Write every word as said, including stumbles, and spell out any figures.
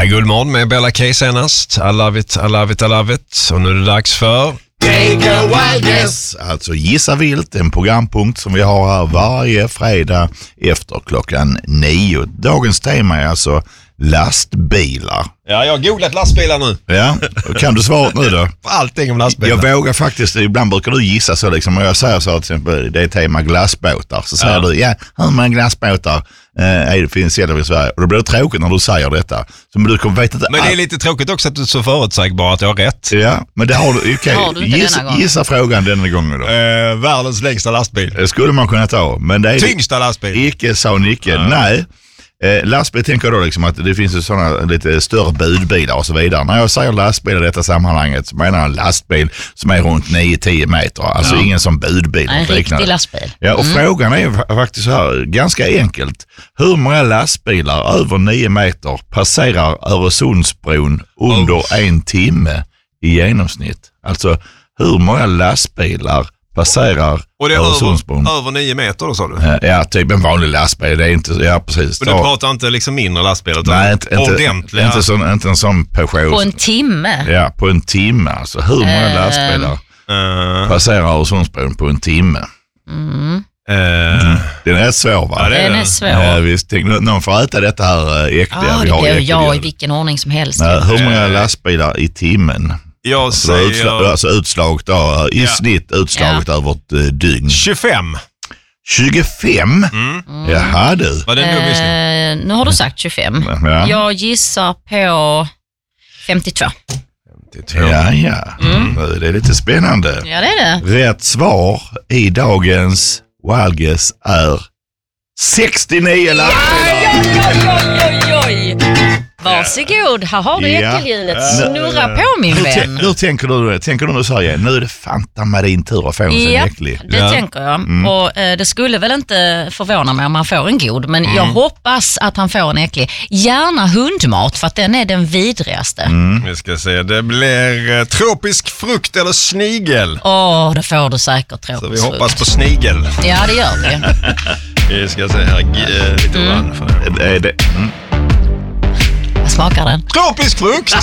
Här är Guldmorgon med Bella K senast. I love it, I love it, I love it. Och nu är det dags för... Take a wild guess. Alltså Gissa vilt, en programpunkt som vi har här varje fredag efter klockan nio. Dagens tema är alltså lastbilar. Ja, jag har googlat lastbilar nu. Ja, kan du svara nu då? Allting om lastbilar. Jag vågar faktiskt, ibland brukar du gissa så liksom, och jag säger så till exempel, det är tema glassbåtar. Så säger Ja. du, ja, hur många glassbåtar eh, är det finns i Sverige? Och då blir det tråkigt när du säger detta. Så, men du kommer veta inte Men det är allt. lite tråkigt också att du är så förutsägbar att jag har rätt. Ja, men det har du, okej. har du inte Gissa, denna gång. gissa frågan denna gången då. Eh, världens längsta lastbil. Det skulle man kunna ta, men det är Tyngsta lastbil. icke sa Nicke. Ja. Nej. Eh, lastbil tänker jag då liksom att det finns ju sådana lite större budbilar och så vidare. När jag säger lastbil i detta sammanhanget så menar jag en lastbil som är runt nio till tio meter. Alltså ja. ingen som budbil. En riktig lastbil. Ja, och mm. frågan är faktiskt så här, ganska enkelt. Hur många lastbilar över nio meter passerar Öresundsbron under oh. en timme i genomsnitt? Alltså hur många lastbilar passerar och det är Öresundsbron? Över, över nio meter då, sa du? Ja, typ en vanlig lastbil. Det är inte, ja precis. Men du pratar inte liksom mindre lastbil utan nej, inte, ordentliga. Inte, inte, inte en sån Peugeot. På en timme? Ja, på en timme. Alltså hur många uh, lastbilar uh, passerar Öresundsbron på en timme? Mm. Uh, den är svår, va? Ja, det är den är svår. Ja, visst, tänk, någon får äta detta här äckliga. Ja, vi det har blir äckliga. jag i vilken ordning som helst. Nej, hur många lastbilar i timmen? Jag alltså, säger... Utslag, alltså utslag då, i ja. snitt utslaget ja. över ett uh, dygn. tjugofem. tjugofem? Mm. Mm. Jaha du. Var det en dum gissning? Uh, nu har du sagt tjugofem. Ja. Jag gissar på femtiotvå. femtiotvå. Ja, ja. Mm. Det är lite spännande. Ja, det är det. Rätt svar i dagens Wild Guess är sextionio lastbilar. Oj, oj, oj, oj. Varsågod, här har du äckelhjulet. Snurra på min vän. Hur tänker du? Tänker du nu så här, nu är det fanta med din tur att få en sån ja, äcklig? det ja. tänker jag. Mm. Och eh, det skulle väl inte förvåna mig om han får en god, men mm. jag hoppas att han får en äcklig. Gärna hundmat, för att den är den vidrigaste. Mm. Vi ska se, det blir eh, tropisk frukt eller snigel. Åh, oh, det får du säkert, tropisk frukt. Så vi hoppas på snigel. Ja, det gör vi. Vi ska se här, g- lite mm. orange. Det är det. Mm. Vad smakar den? Tropisk frukt!